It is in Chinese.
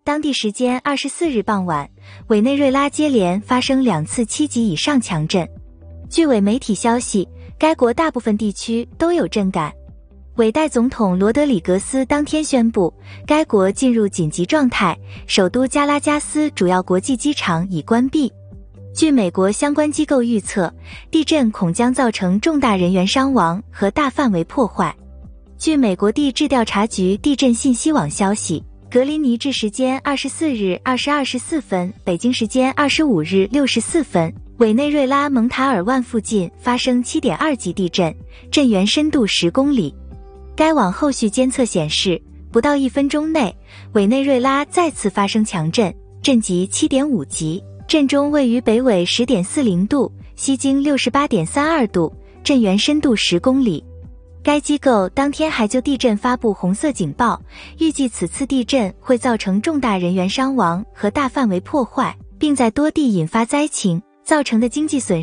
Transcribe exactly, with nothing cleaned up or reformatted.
当地时间二十四日傍晚，委内瑞拉接连发生两次七级以上强震。据委媒体消息，该国大部分地区都有震感。委代总统罗德里格斯当天宣布，该国进入紧急状态，首都加拉加斯主要国际机场已关闭。据美国相关机构预测，地震恐将造成重大人员伤亡和大范围破坏。据美国地质调查局地震信息网消息，格林尼治时间二十四日二十二时四分，北京时间二十五日六时四分，委内瑞拉蒙塔尔万附近发生 七点二 级地震，震源深度十公里。该网后续监测显示，不到一分钟内，委内瑞拉再次发生强震，震级 七点五 级，震中位于北纬 十点四零度，西经 六十八点三二度，震源深度十公里。该机构当天还就地震发布红色警报，预计此次地震会造成重大人员伤亡和大范围破坏，并在多地引发灾情，造成的经济损失